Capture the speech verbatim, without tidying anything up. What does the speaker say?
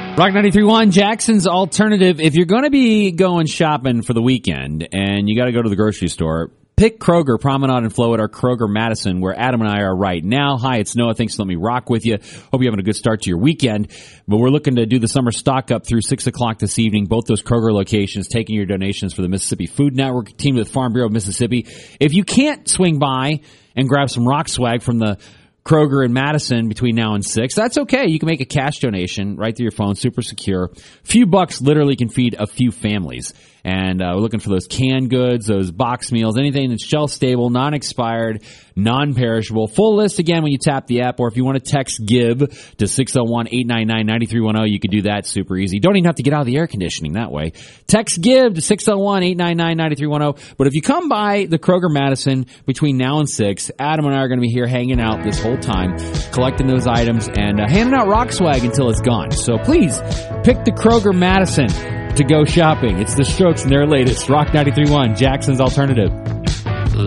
Rock ninety-three point one, Jackson's Alternative. If you're going to be going shopping for the weekend and you got to go to the grocery store, pick Kroger, Promenade and Flow at our Kroger Madison, where Adam and I are right now. Hi, it's Noah. Thanks for letting me rock with you. Hope you're having a good start to your weekend. But we're looking to do the summer stock up through six o'clock this evening. Both those Kroger locations taking your donations for the Mississippi Food Network, teamed with Farm Bureau of Mississippi. If you can't swing by and grab some rock swag from the Kroger in Madison between now and six, that's okay. You can make a cash donation right through your phone, super secure. Few bucks literally can feed a few families. And uh, we're looking for those canned goods, those box meals, anything that's shelf-stable, non-expired, non-perishable. Full list, again, when you tap the app, or if you want to text GIVE to six oh one, eight nine nine, nine three one oh, you can do that super easy. Don't even have to get out of the air conditioning that way. Text GIVE to six oh one, eight nine nine, nine three one oh. But if you come by the Kroger Madison between now and six, Adam and I are going to be here hanging out this whole time, collecting those items and uh, handing out rock swag until it's gone. So please, pick the Kroger Madison to go shopping. It's the Strokes and their latest Rock ninety-three point one, Jackson's Alternative.